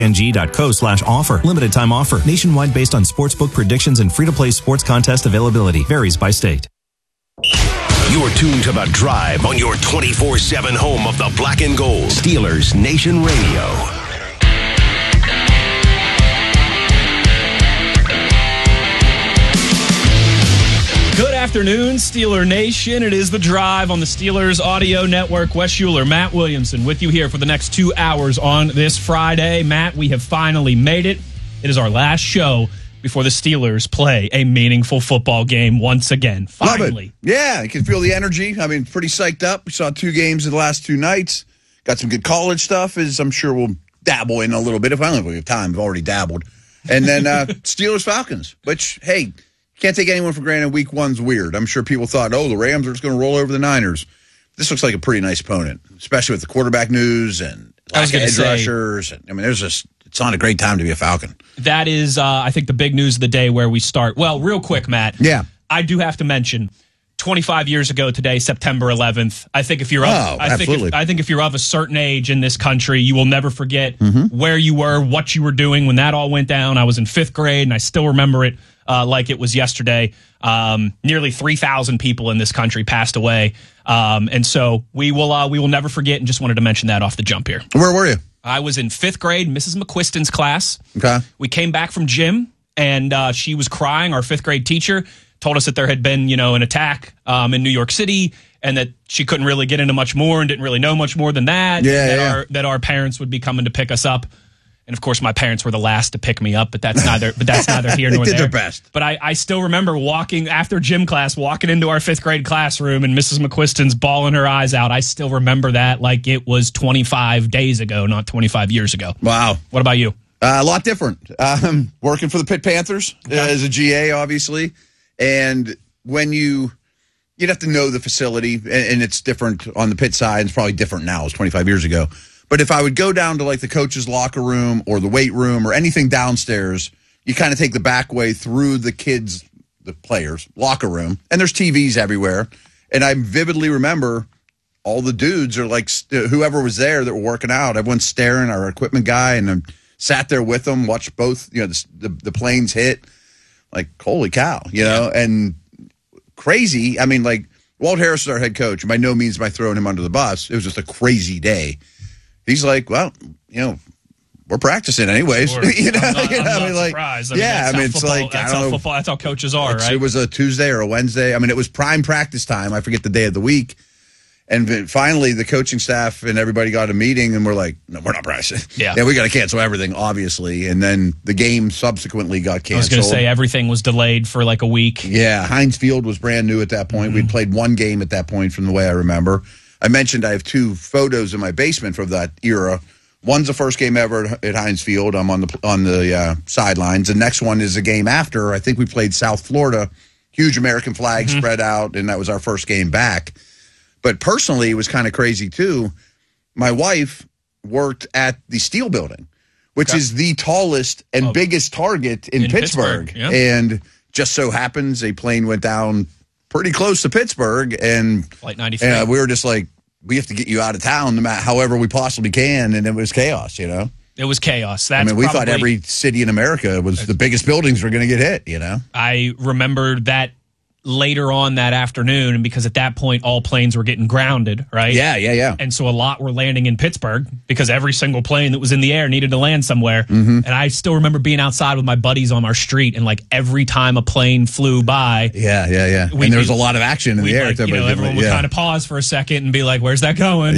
ng.co/offer. Limited time offer. Nationwide based on sportsbook predictions and free-to-play sports contest availability. Varies by state. You're tuned to The Drive on your 24/7 home of the Black and Gold. Steelers Nation Radio. Good afternoon, Steeler Nation. It is The Drive on the Steelers Audio Network. Wes Schuler, Matt Williamson with you here for the next 2 hours on this Friday. Matt, we have finally made it. It is our last show before the Steelers play a meaningful football game once again. Finally. Yeah, you can feel the energy. I mean, pretty psyched up. We saw 2 games in the last 2 nights. Got some good college stuff, as I'm sure we'll dabble in a little bit. If I only have time, I've already dabbled. And then Steelers-Falcons, which, hey, can't take anyone for granted. Week 1's weird. I'm sure people thought, the Rams are just going to roll over the Niners. This looks like a pretty nice opponent, especially with the quarterback news and edge rushers. I mean, it's not a great time to be a Falcon. That is, I think, the big news of the day where we start. Well, real quick, Matt. Yeah. I do have to mention, 25 years ago today, September 11th. I think if you're if you're of a certain age in this country, you will never forget where you were, what you were doing when that all went down. I was in 5th grade, and I still remember it like it was yesterday. Nearly 3,000 people in this country passed away, and so we will never forget. And just wanted to mention that off the jump here. Where were you? I was in 5th grade, Mrs. McQuiston's class. Okay. We came back from gym, and she was crying. Our 5th grade teacher told us that there had been, an attack in New York City, and that she couldn't really get into much more and didn't really know much more than that. That our parents would be coming to pick us up. And of course, my parents were the last to pick me up, but that's neither here nor there. They did their best. But I still remember walking after gym class, walking into our 5th grade classroom, and Mrs. McQuiston's bawling her eyes out. I still remember that like it was 25 days ago, not 25 years ago. Wow. What about you? A lot different. Working for the Pitt Panthers as a GA, obviously. And when you'd have to know the facility, and it's different on the Pitt side. It's probably different now. It was 25 years ago. But if I would go down to like the coach's locker room or the weight room or anything downstairs, you kind of take the back way through the players' locker room, and there's TVs everywhere. And I vividly remember all the dudes are like, whoever was there that were working out, everyone's staring, our equipment guy, and I sat there with them, watched both, the planes hit. Like, holy cow, and crazy. I mean, like, Walt Harris is our head coach. By no means am I throwing him under the bus. It was just a crazy day. He's like, well, we're practicing anyways. Sure. I'm not surprised. That's how coaches are, right? It was a Tuesday or a Wednesday. I mean, it was prime practice time. I forget the day of the week. And finally, the coaching staff and everybody got a meeting, and we're like, no, we're not practicing. Yeah, we got to cancel everything, obviously. And then the game subsequently got canceled. I was going to say everything was delayed for like a week. Yeah, Heinz Field was brand new at that point. We'd played 1 game at that point from the way I remember. I mentioned I have 2 photos in my basement from that era. One's the first game ever at Heinz Field. I'm on the sidelines. The next one is a game after. I think we played South Florida. Huge American flag spread out, and that was our first game back. But personally, it was kind of crazy, too. My wife worked at the Steel Building, which is the tallest and biggest target in Pittsburgh. Yeah. And just so happens a plane went down pretty close to Pittsburgh. And Flight 93. We were just like, we have to get you out of town no matter however we possibly can. And it was chaos, It was chaos. We thought every city in America was the biggest buildings were going to get hit, I remember that later on that afternoon, and because at that point all planes were getting grounded, right? Yeah. And so a lot were landing in Pittsburgh because every single plane that was in the air needed to land somewhere. And I still remember being outside with my buddies on our street, and like every time a plane flew by, and there was a lot of action in the air. Everyone would kind of pause for a second and be like, "Where's that going?"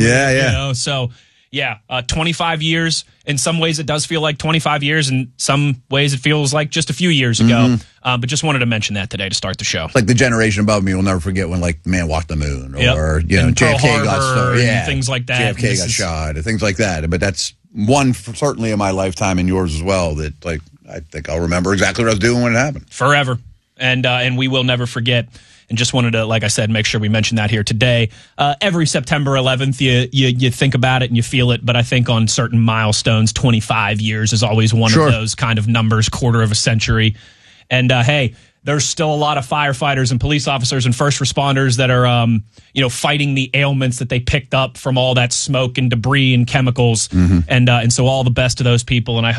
So. Yeah, 25 years. In some ways, it does feel like 25 years. In some ways, it feels like just a few years ago. But just wanted to mention that today to start the show. Like the generation above me will never forget when, like, the man walked the moon, or JFK got started, things like that. JFK got shot, or things like that. But that's one certainly in my lifetime, and yours as well. That I think I'll remember exactly what I was doing when it happened forever, and we will never forget. And just wanted to, like I said, make sure we mention that here today. Every September 11th, you think about it and you feel it, but I think on certain milestones, 25 years is always one of those kind of numbers, quarter of a century. And hey, there's still a lot of firefighters and police officers and first responders that are, fighting the ailments that they picked up from all that smoke and debris and chemicals. And so all the best to those people. And I